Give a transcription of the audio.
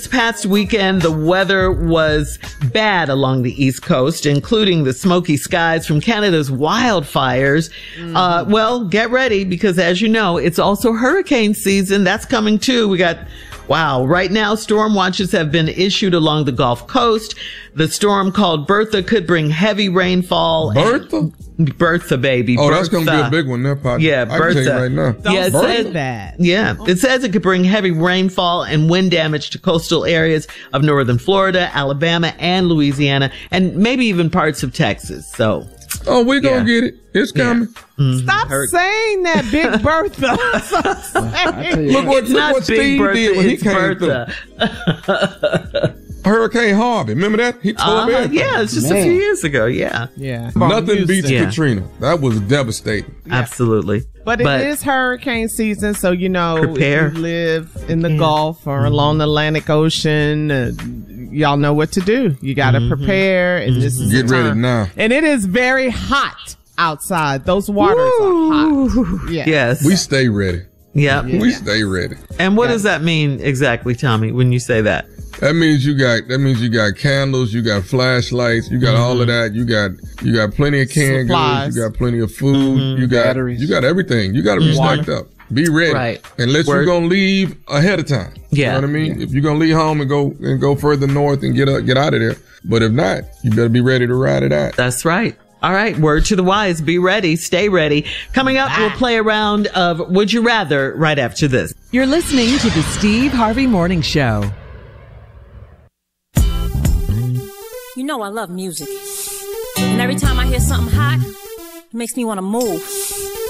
This past weekend, the weather was bad along the East Coast, including the smoky skies from Canada's wildfires. Well, get ready because, as you know, it's also hurricane season. That's coming too. We got, wow, right now, storm watches have been issued along the Gulf Coast. The storm called Bertha could bring heavy rainfall. Bertha, baby. Oh, Bertha. that's going to be a big one there, partner. Yeah, I Bertha. can tell you right now. Don't say that. Yeah, it says it could bring heavy rainfall and wind damage to coastal areas of northern Florida, Alabama, and Louisiana, and maybe even parts of Texas. So, oh, we're going to get it. It's coming. Stop saying that, Big Bertha. Look what Big Steve Bertha, did when he it's came Bertha. through. Hurricane Harvey. Remember that? He tore up everything. Yeah, it's just a few years ago. Yeah. Yeah. Nothing beats Yeah. Katrina. That was devastating. Absolutely. But it is hurricane season, so, you know, Prepare. if you live in the Gulf or along the Atlantic Ocean, y'all know what to do. You got to prepare, and this is Get the ready time. now. And it is very hot outside. Those waters are hot. Yeah. Yes. We stay ready. Yep. We stay ready. And what does that mean exactly, Tommy, when you say that? That means you got candles, you got flashlights, you got all of that. You got plenty of canned Supplies. goods, you got plenty of food, you got Batteries. you got everything. You got to be stacked up. Be ready. Right. Unless Word. you're going to leave ahead of time. Yeah. You know what I mean? If you're going to leave home and go further north and get out of there. But if not, you better be ready to ride it out. That's right. All right. Word to the wise. Be ready. Stay ready. Coming up, we'll play a round of Would You Rather right after this. You're listening to the Steve Harvey Morning Show. You know I love music. And every time I hear something hot, it makes me want to move.